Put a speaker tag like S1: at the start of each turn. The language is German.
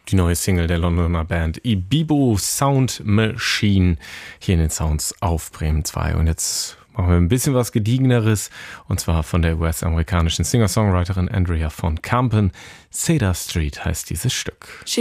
S1: Die neue Single der Londoner Band Ibibo Sound Machine hier in den Sounds auf Bremen 2. Und jetzt machen wir ein bisschen was Gediegeneres, und zwar von der US-amerikanischen Singer-Songwriterin Andrea von Kampen. Cedar Street heißt dieses Stück.